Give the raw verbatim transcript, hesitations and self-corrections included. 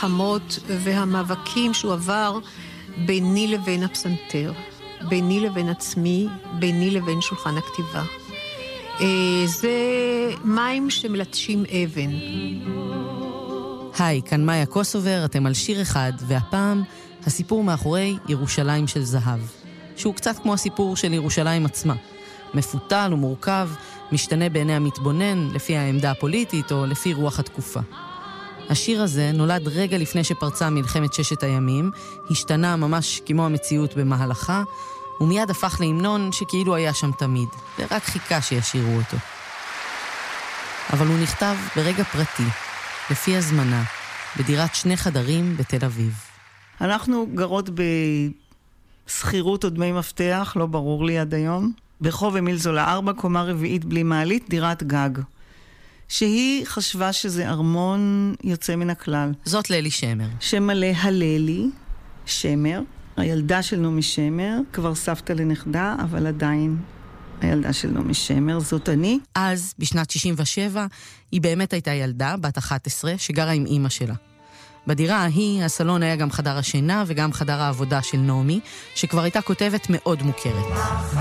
המות והמאבקים שהוא עבר ביני לבין הפסנתר, ביני לבין עצמי, ביני לבין שולחן הכתיבה. זה מים שמלטשים אבן. היי, כאן מאיה קוסובר, אתם על שיר אחד, והפעם הסיפור מאחורי ירושלים של זהב, שהוא קצת כמו הסיפור של ירושלים עצמה. מפותל ומורכב, משתנה בעיני המתבונן, לפי העמדה הפוליטית או לפי רוח התקופה. השיר הזה נולד רגע לפני שפרצה מלחמת ששת הימים, השתנה ממש כמו המציאות במהלכה, ומיד הפך להמנון שכאילו היה שם תמיד, ורק חיכה שישירו אותו. אבל הוא נכתב ברגע פרטי, לפי הזמנה, בדירת שני חדרים בתל אביב. אנחנו גרות בסחירות או דמי מפתח, לא ברור לי עד היום. ברחוב אמיל זולה ארבע, קומה רביעית בלי מעלית, דירת גג. שהיא חשבה שזה ארמון יוצא מן הכלל. זאת לילי שמר. שמלא הללי, שמר, הילדה של נעמי שמר, כבר סבתא לנכדה, אבל עדיין הילדה של נעמי שמר, זאת אני. אז, בשנת שישים ושבע, היא באמת הייתה ילדה, בת אחת עשרה, שגרה עם אמא שלה. בדירה ההיא, הסלון היה גם חדר השינה וגם חדר העבודה של נעמי, שכבר הייתה כותבת מאוד מוכרת.